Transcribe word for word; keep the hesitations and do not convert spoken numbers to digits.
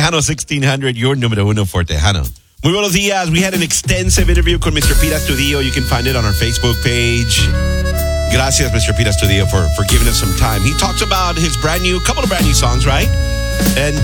Tejano sixteen hundred, your número uno for Tejano. Muy buenos días. We had an extensive interview con Mister Pete Astudillo. You can find it on our Facebook page. Gracias, Mister Pete Astudillo, for, for giving us some time. He talks about his brand new, couple of brand new songs, right? And